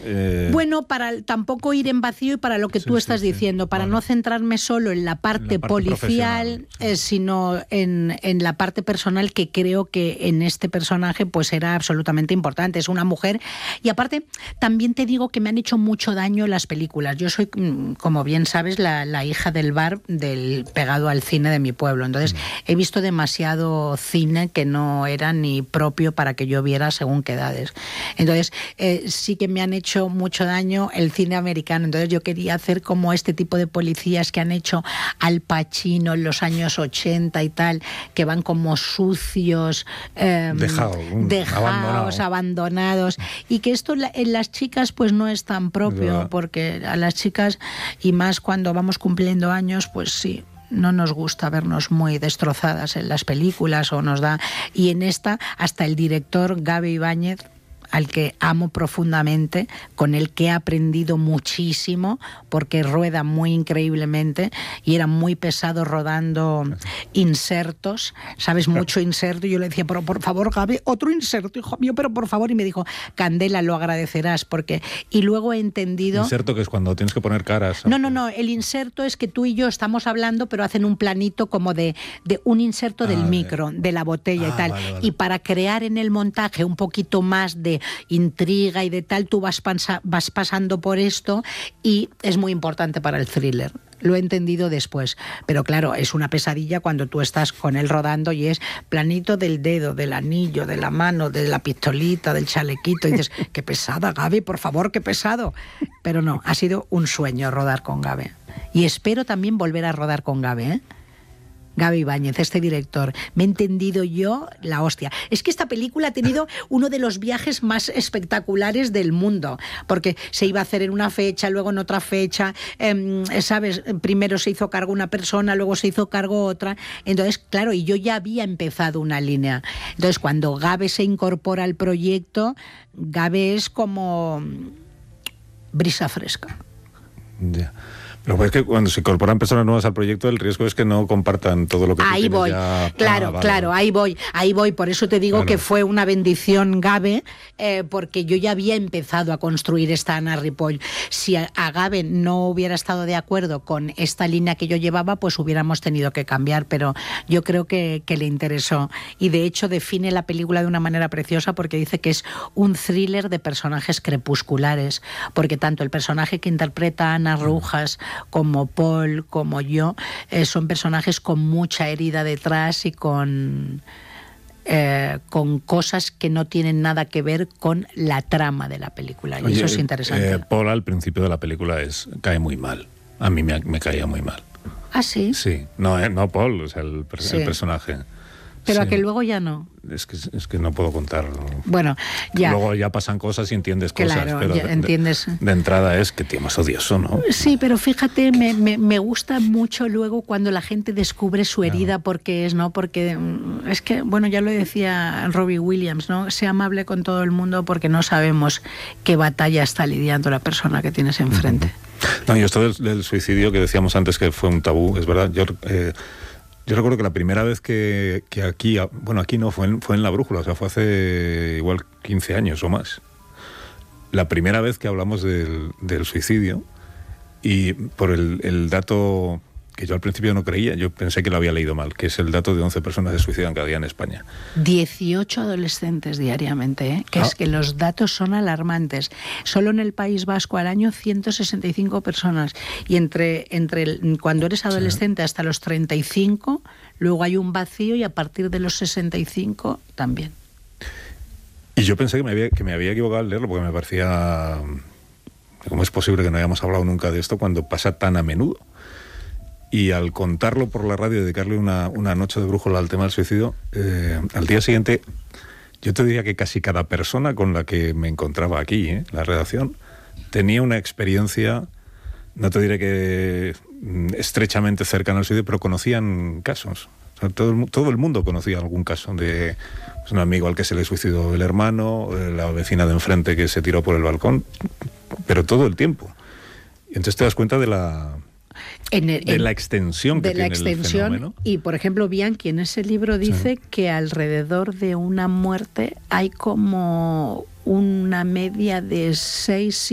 Bueno, para tampoco ir en vacío y para lo que tú estás diciendo, para no centrarme solo en la parte policial, sino en la parte personal, que creo que en este personaje pues era absolutamente importante. Es una mujer, y aparte también te digo que me han hecho mucho daño las películas. Yo soy, como bien sabes, la hija del bar pegado al cine de mi pueblo. Entonces he visto demasiado cine que no era ni propio para que yo viera según qué edades. Entonces sí que me han hecho mucho daño el cine americano. Entonces yo quería hacer como este tipo de policías que han hecho Al Pacino en los años 80 y tal, que van como sucios, dejados, abandonados, y que esto en las chicas pues no es tan propio, porque a las chicas, y más cuando vamos cumpliendo años, pues sí, no nos gusta vernos muy destrozadas en las películas, o nos da. Y en esta, hasta el director Gabe Ibáñez, al que amo profundamente, con el que he aprendido muchísimo, porque rueda muy increíblemente, y era muy pesado rodando insertos, ¿sabes? Mucho inserto, y yo le decía, pero por favor, Gabe, otro inserto, hijo mío, pero por favor, y me dijo, Candela, lo agradecerás, porque... Y luego he entendido... Inserto, que es cuando tienes que poner caras. No, el inserto es que tú y yo estamos hablando, pero hacen un planito como de un inserto del micro, de la botella y tal, vale. Y para crear en el montaje un poquito más de intriga y de tal, tú vas pasando por esto, y es muy importante para el thriller. Lo he entendido después, pero claro, es una pesadilla cuando tú estás con él rodando y es planito del dedo, del anillo, de la mano, de la pistolita, del chalequito, y dices, qué pesada, Gabe, por favor, qué pesado. Pero no, ha sido un sueño rodar con Gabe, y espero también volver a rodar con Gabe, ¿eh? Gabe Ibáñez, este director, me he entendido yo la hostia. Es que esta película ha tenido uno de los viajes más espectaculares del mundo, porque se iba a hacer en una fecha, luego en otra fecha, ¿sabes? Primero se hizo cargo una persona, luego se hizo cargo otra. Entonces, claro, y yo ya había empezado una línea. Entonces, cuando Gabe se incorpora al proyecto, Gabe es como brisa fresca. Ya. Yeah. Lo que es que cuando se incorporan personas nuevas al proyecto, el riesgo es que no compartan todo lo que ahí voy, ya... Claro, ahí voy. Por eso te digo que fue una bendición Gabe, porque yo ya había empezado a construir esta Ana Ripoll. Si a Gabe no hubiera estado de acuerdo con esta línea que yo llevaba, pues hubiéramos tenido que cambiar, pero yo creo que le interesó. Y de hecho define la película de una manera preciosa, porque dice que es un thriller de personajes crepusculares, porque tanto el personaje que interpreta Ana Rujas como Paul, como yo, son personajes con mucha herida detrás y con cosas que no tienen nada que ver con la trama de la película. Y eso es interesante. Paul al principio de la película cae muy mal. A mí me caía muy mal. ¿Ah, sí? Sí. No Paul, o sea, el personaje. Pero a que luego ya no. Es que no puedo contar. Bueno, ya. Luego ya pasan cosas y entiendes cosas. Claro, pero entiendes. De entrada es que tío más odioso, ¿no? Sí, pero fíjate, me gusta mucho luego cuando la gente descubre su herida, porque es que, bueno, ya lo decía Robbie Williams, ¿no? Sea amable con todo el mundo, porque no sabemos qué batalla está lidiando la persona que tienes enfrente. No, y esto del suicidio que decíamos antes que fue un tabú, es verdad. Yo recuerdo que la primera vez que aquí, bueno, aquí no, fue en La Brújula, o sea, fue hace igual 15 años o más. La primera vez que hablamos del suicidio, y por el dato que yo al principio no creía, yo pensé que lo había leído mal, que es el dato de 11 personas se suicidan cada día en España. 18 adolescentes diariamente, ¿eh? Es que los datos son alarmantes. Solo en el País Vasco al año 165 personas. Y entre cuando eres adolescente hasta los 35, luego hay un vacío, y a partir de los 65 también. Y yo pensé que me había equivocado al leerlo, porque me parecía... ¿Cómo es posible que no hayamos hablado nunca de esto cuando pasa tan a menudo? Y al contarlo por la radio, dedicarle una noche de brújula al tema del suicidio, al día siguiente, yo te diría que casi cada persona con la que me encontraba aquí, la redacción, tenía una experiencia, no te diré que estrechamente cercana al suicidio, pero conocían casos. O sea, todo el mundo conocía algún caso de un amigo al que se le suicidó el hermano, la vecina de enfrente que se tiró por el balcón, pero todo el tiempo. Y entonces te das cuenta de la extensión que tiene el fenómeno. Y, por ejemplo, Bianchi en ese libro dice que alrededor de una muerte hay como una media de 6